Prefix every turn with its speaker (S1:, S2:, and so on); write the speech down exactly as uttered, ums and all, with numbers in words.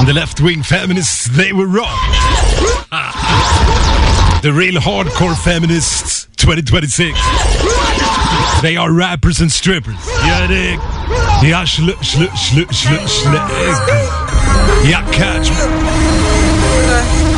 S1: And the left-wing feminists, they were wrong. The real hardcore feminists twenty twenty-six. They are rappers and strippers. Ja, det... Ja, slu, slu, slu, slu, slu. Ja, catch me.